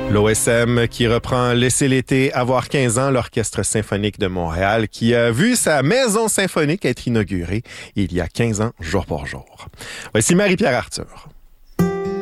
L'OSM qui reprend Laissez l'été avoir 15 ans, l'Orchestre symphonique de Montréal qui a vu sa maison symphonique être inaugurée il y a 15 ans, jour pour jour. Voici Marie-Pierre Arthur.